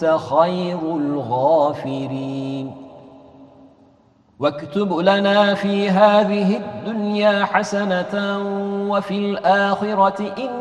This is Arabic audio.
وأنت خير الغافرين. واكتب لنا في هذه الدنيا حسنة وفي الآخرة